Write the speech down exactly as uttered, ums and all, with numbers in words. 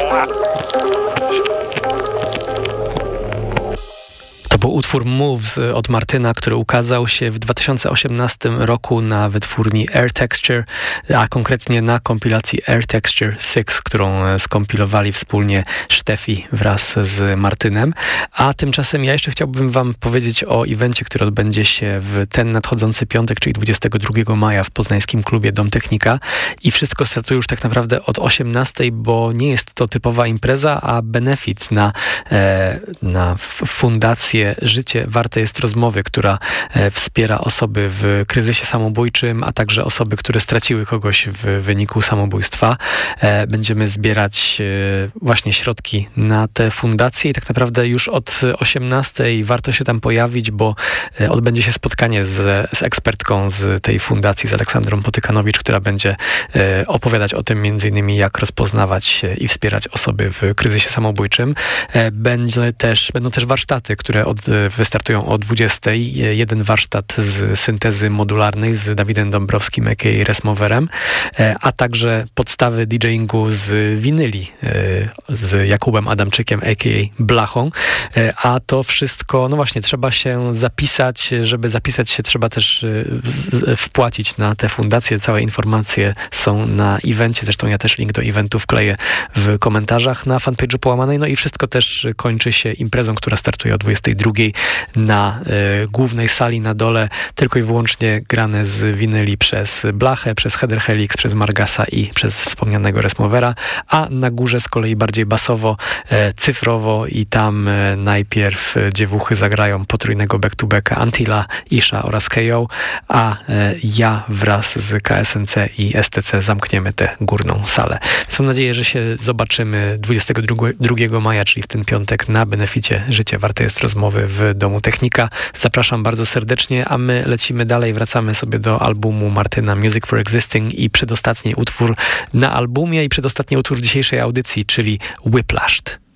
To był utwór Moves od Martyna, który ukazał się w dwa tysiące osiemnastym roku na wytwórni Air Texture, a konkretnie na kompilacji Air Texture six, którą skompilowali wspólnie Steffi wraz z Martynem. A tymczasem ja jeszcze chciałbym wam powiedzieć o evencie, który odbędzie się w ten nadchodzący piątek, czyli dwudziestego drugiego maja w poznańskim klubie Dom Technika. I wszystko startuje już tak naprawdę od osiemnastej, bo nie jest to typowa impreza, a benefit na, e, na fundację Życie warte jest rozmowy, która e, wspiera osoby w kryzysie samobójczym, a także osoby, które straciły kogoś w wyniku samobójstwa. E, będziemy zbierać e, właśnie środki na te fundacje i tak naprawdę już od osiemnastej warto się tam pojawić, bo e, odbędzie się spotkanie z, z ekspertką z tej fundacji, z Aleksandrą Potykanowicz, która będzie e, opowiadać o tym między innymi, jak rozpoznawać i wspierać osoby w kryzysie samobójczym. E, będzie też, będą też warsztaty, które od wystartują o dwudziestej. Jeden warsztat z syntezy modularnej z Dawidem Dąbrowskim, a k a. Resmoverem, a także podstawy DJingu z winyli z Jakubem Adamczykiem, a k a. Blachą. A to wszystko, no właśnie, trzeba się zapisać. Żeby zapisać się, trzeba też wpłacić na te fundacje. Całe informacje są na evencie. Zresztą ja też link do eventu wkleję w komentarzach na fanpage'u Połamanej. No i wszystko też kończy się imprezą, która startuje o dwudziestej drugiej na y, głównej sali na dole, tylko i wyłącznie grane z winyli przez Blachę, przez Heather Helix, przez Margasa i przez wspomnianego Resmovera, a na górze z kolei bardziej basowo, e, cyfrowo i tam e, najpierw dziewuchy zagrają potrójnego back-to-backa Antilla, Isha oraz K O, a e, ja wraz z K S N C i S T C zamkniemy tę górną salę. Mam nadzieję, że się zobaczymy dwudziestego drugiego maja, czyli w ten piątek na beneficie Życie warte jest rozmowy w Domu Technika. Zapraszam bardzo serdecznie, a my lecimy dalej, wracamy sobie do albumu Martyna Music for Existing i przedostatni utwór na albumie i przedostatni utwór dzisiejszej audycji, czyli Whiplashed.